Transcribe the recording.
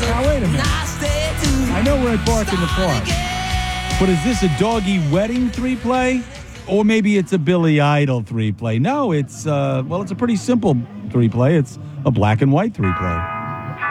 Now, wait a minute. I know we're at Bark in the Park, but is this a doggy wedding 3-play? Or maybe it's a Billy Idol 3-play? No, it's, it's a pretty simple 3-play. It's a black and white 3-play.